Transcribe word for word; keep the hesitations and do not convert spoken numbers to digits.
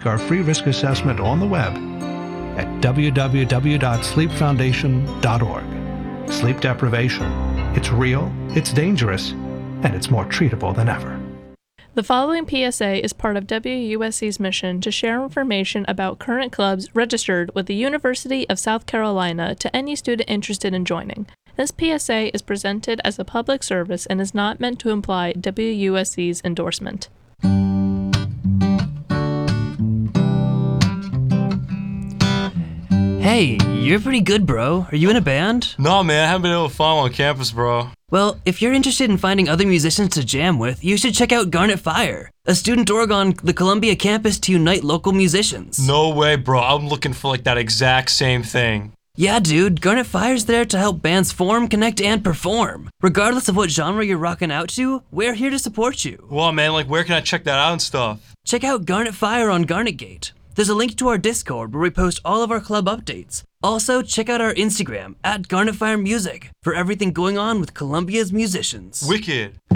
our free risk assessment on the web at w w w dot sleep foundation dot org. Sleep deprivation. It's real, it's dangerous, and it's more treatable than ever. The following P S A is part of W U S C's mission to share information about current clubs registered with the University of South Carolina to any student interested in joining. This P S A is presented as a public service and is not meant to imply W U S C's endorsement. Hey, you're pretty good, bro. Are you in a band? No, man, I haven't been able to find one on campus, bro. Well, if you're interested in finding other musicians to jam with, you should check out Garnet Fire, a student org on the Columbia campus to unite local musicians. No way, bro. I'm looking for like that exact same thing. Yeah, dude, Garnet Fire's there to help bands form, connect, and perform. Regardless of what genre you're rocking out to, we're here to support you. Well, man, like where can I check that out and stuff? Check out Garnet Fire on Garnetgate. There's a link to our Discord where we post all of our club updates. Also, check out our Instagram, at Garnet Fire Music, for everything going on with Columbia's musicians. Wicked.